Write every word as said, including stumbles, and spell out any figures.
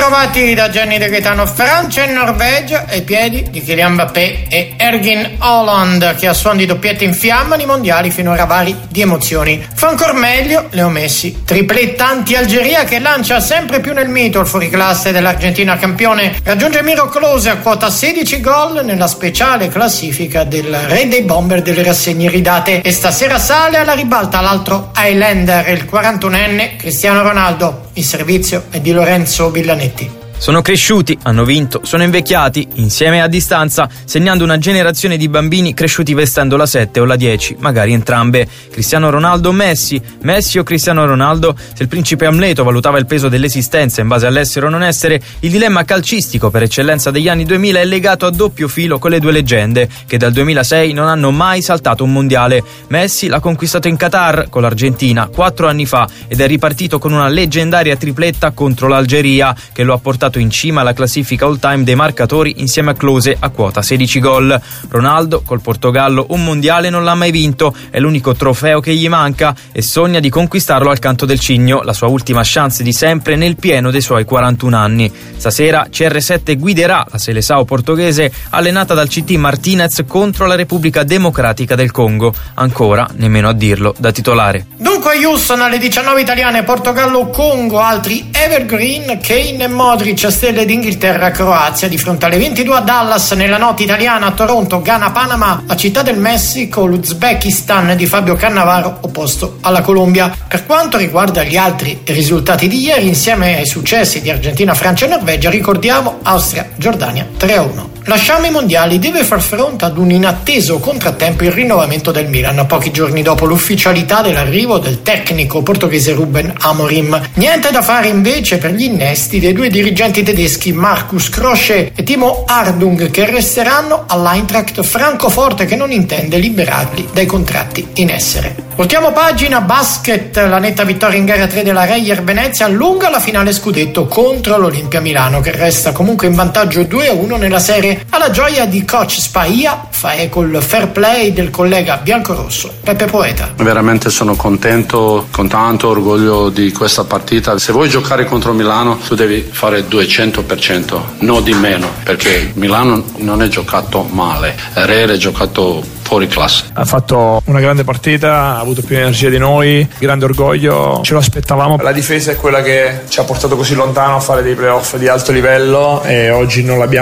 Bentrovati da Gianni De Gaetano. Francia e Norvegia ai piedi di Kylian Mbappé e Erling Haaland, che a suon di doppiette infiammano i mondiali finora vari di emozioni. Fa ancor meglio Leo Messi, tripletta anti-Algeria che lancia sempre più nel mito il fuoriclasse dell'Argentina campione. Raggiunge miracolose a quota sedici gol nella speciale classifica del re dei bomber delle rassegne ridate, e stasera sale alla ribalta l'altro Highlander, il quarantunenne Cristiano Ronaldo. Il servizio è di Lorenzo Villanetti. Sono cresciuti, hanno vinto, sono invecchiati, insieme a distanza, segnando una generazione di bambini cresciuti vestendo la sette o la dieci, magari entrambe. Cristiano Ronaldo o Messi? Messi o Cristiano Ronaldo? Se il principe Amleto valutava il peso dell'esistenza in base all'essere o non essere, il dilemma calcistico per eccellenza degli anni duemila è legato a doppio filo con le due leggende, che dal duemilasei non hanno mai saltato un mondiale. Messi l'ha conquistato in Qatar con l'Argentina quattro anni fa ed è ripartito con una leggendaria tripletta contro l'Algeria, che lo ha portato in cima alla classifica all time dei marcatori insieme a Klose a quota sedici gol. Ronaldo col Portogallo un mondiale non l'ha mai vinto, è l'unico trofeo che gli manca e sogna di conquistarlo al canto del cigno, la sua ultima chance di sempre nel pieno dei suoi quarantuno anni. Stasera C R sette guiderà la Seleção portoghese allenata dal C T Martinez contro la Repubblica Democratica del Congo, ancora nemmeno a dirlo da titolare. Dunque a Houston alle diciannove italiane, Portogallo-Congo, altri evergreen, Kane e Modric, stelle d'Inghilterra, Croazia, di fronte alle ventidue a Dallas, nella notte italiana a Toronto, Ghana, Panama, a Città del Messico, l'Uzbekistan di Fabio Cannavaro opposto alla Colombia. Per quanto riguarda gli altri risultati di ieri, insieme ai successi di Argentina, Francia e Norvegia, ricordiamo Austria, Giordania tre a uno. Lasciamo i mondiali, deve far fronte ad un inatteso contrattempo il rinnovamento del Milan, pochi giorni dopo l'ufficialità dell'arrivo del tecnico portoghese Ruben Amorim. Niente da fare invece per gli innesti dei due dirigenti tedeschi Markus Krösche e Timo Ardung, che resteranno all'Eintracht Francoforte, che non intende liberarli dai contratti in essere. Voltiamo pagina, basket, la netta vittoria in gara tre della Reyer Venezia allunga la finale scudetto contro l'Olimpia Milano, che resta comunque in vantaggio due a uno nella serie. Alla gioia di coach Spaia fa eco il fair play del collega biancorosso Peppe Poeta. Veramente sono contento, con tanto orgoglio di questa partita. Se vuoi giocare contro Milano tu devi fare duecento per cento, no di meno, perché Milano non è giocato male, Reyer è giocato fuori classe. Ha fatto una grande partita, ha avuto più energia di noi, grande orgoglio, ce lo aspettavamo. La difesa è quella che ci ha portato così lontano a fare dei playoff di alto livello e oggi non l'abbiamo